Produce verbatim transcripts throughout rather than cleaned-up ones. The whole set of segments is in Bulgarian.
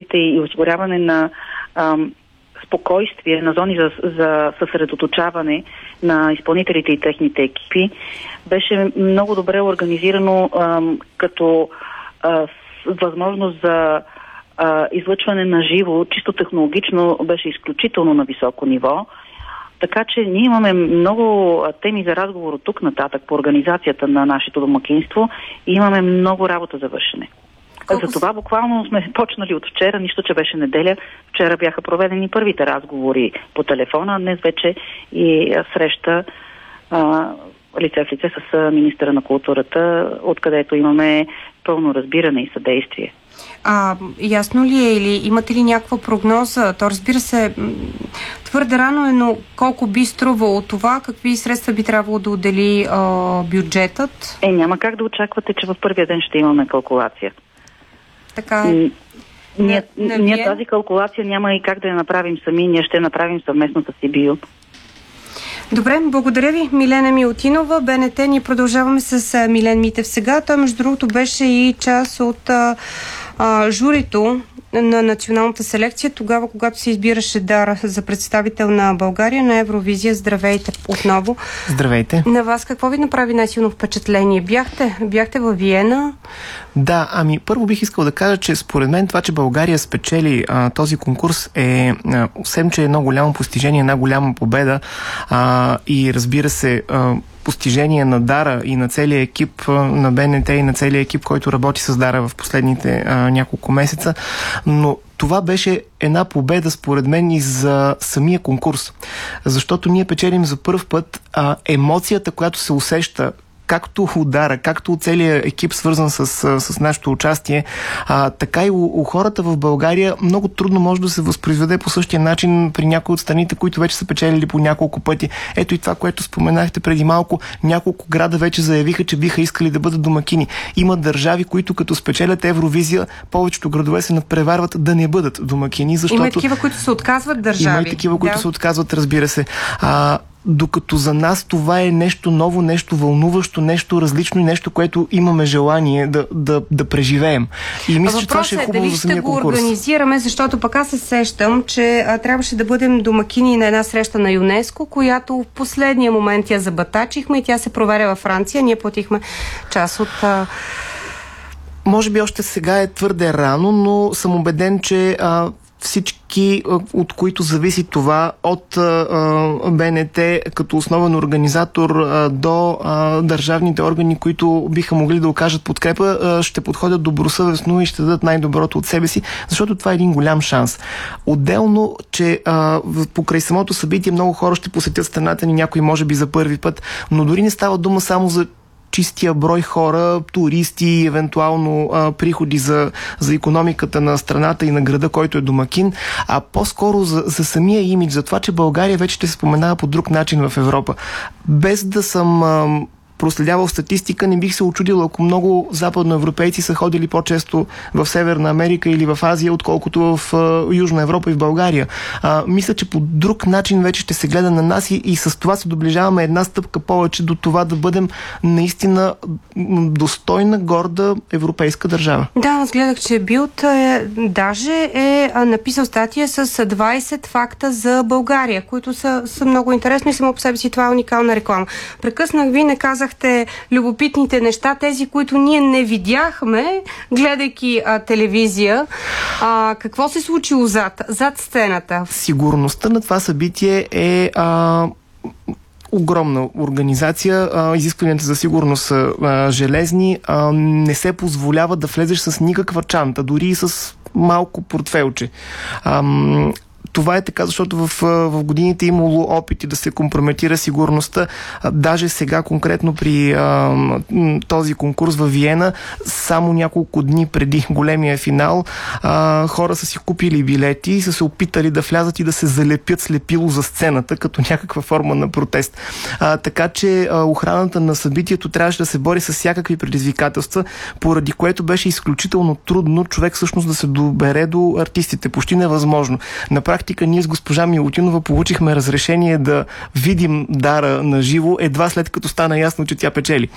медиите и осигуряване на ам, спокойствие, на зони за, за съсредоточаване на изпълнителите и техните екипи, беше много добре организирано ам, като а, възможност за а, излъчване на живо, чисто технологично беше изключително на високо ниво. Така че ние имаме много теми за разговор от тук нататък по организацията на нашето домакинство и имаме много работа за вършене. Колко... За това буквално сме почнали от вчера, нищо, че беше неделя. Вчера бяха проведени първите разговори по телефона, а днес вече и среща а, лице в лице с министъра на културата, откъдето имаме пълно разбиране и съдействие. А, ясно ли е или имате ли някаква прогноза? То, разбира се, твърде рано е, но колко би струвало това? Какви средства би трябвало да отдели а, бюджетът? Е, няма как да очаквате, че в първия ден ще имаме калкулация. Така е. Ние, не, не ние тази калкулация няма и как да я направим сами, ние ще я направим съвместно с СИБИО. Добре, благодаря ви, Милена Милутинова. БНТ, ние продължаваме с Милен Митев сега. Той, между другото, беше и част от а, а, журито на националната селекция, тогава, когато се избираше Дара за представител на България на Евровизия. Здравейте отново. Здравейте. На вас какво ви направи най-силно впечатление? Бяхте, бяхте във Виена? Да, ами първо бих искал да кажа, че според мен това, че България спечели а, този конкурс е, освен че е едно голямо постижение, една голяма победа а, и разбира се а, постижение на Дара и на целия екип на БНТ и на целия екип, който работи с Дара в последните а, няколко месеца, но това беше една победа според мен и за самия конкурс, защото ние печелим за първ път а, емоцията, която се усеща както от Дара, както от целият екип, свързан с, с нашето участие, а, така и у, у хората в България много трудно може да се възпроизведе по същия начин при някои от страните, които вече са печелили по няколко пъти. Ето и това, което споменахте преди малко, няколко града вече заявиха, че биха искали да бъдат домакини. Има държави, които като спечелят Евровизия, повечето градове се надпреварват да не бъдат домакини, защото... Има и такива, които се отказват държави. Има и такива, които да. се отказват, разбира се. А, докато за нас това е нещо ново, нещо вълнуващо, нещо различно и нещо, което имаме желание да, да, да преживеем. И мисля, че това ще е хубаво за самия конкурс. Дали ще го организираме, защото пък аз се сещам, че а, трябваше да бъдем домакини на една среща на ЮНЕСКО, която в последния момент я забатачихме и тя се проваря във Франция. Ние платихме част от... А... Може би още сега е твърде рано, но съм убеден, че а, всички, от които зависи това, от а, БНТ като основен организатор а, до а, държавните органи, които биха могли да окажат подкрепа, а, ще подходят добросъвестно и ще дадат най-доброто от себе си, защото това е един голям шанс. Отделно, че а, покрай самото събитие много хора ще посетят страната ни, някои може би за първи път, но дори не става дума само за чистия брой хора, туристи, евентуално а, приходи за, за икономиката на страната и на града, който е домакин, а по-скоро за, за самия имидж, за това, че България вече ще се споменава по друг начин в Европа. Без да съм а, проследявал статистика, не бих се очудил, ако много западноевропейци са ходили по-често в Северна Америка или в Азия, отколкото в а, Южна Европа и в България. А, мисля, че по друг начин вече ще се гледа на нас и, и с това се доближаваме една стъпка повече до това да бъдем наистина достойна, горда европейска държава. Да, аз гледах, че Билд е, даже е написал статия с двайсет факта за България, които са, са много интересни и само по себе си това е уникална реклама. Прекъснах ви, не казах любопитните неща, тези, които ние не видяхме, гледайки а, телевизия. А, какво се случило зад, зад сцената? Сигурността на това събитие е а, огромна организация. А, изискванията за сигурност са а, железни. А, не се позволява да влезеш с никаква чанта, дори и с малко портфелче. А, Това е така, защото в, в годините имало опити да се компрометира сигурността. Даже сега, конкретно при а, този конкурс във Виена, само няколко дни преди големия финал, а, хора са си купили билети и са се опитали да влязат и да се залепят слепило за сцената, като някаква форма на протест. А, така че а, охраната на събитието трябваше да се бори с всякакви предизвикателства, поради което беше изключително трудно човек всъщност да се добере до артистите. Почти невъзможно. На практика ние с госпожа Милутинова получихме разрешение да видим Дара на живо едва след като стана ясно, че тя печели.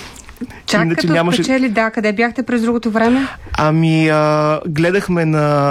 Чак Иначе като нямаше... спечели, да, къде бяхте през другото време? Ами, а, гледахме на